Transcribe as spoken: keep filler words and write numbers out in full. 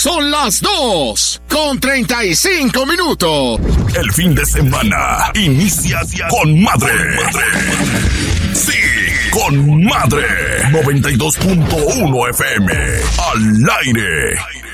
Son las dos con treinta y cinco minutos. El fin de semana inicia con madre. Sí, con madre. noventa y dos punto uno F M. Al aire.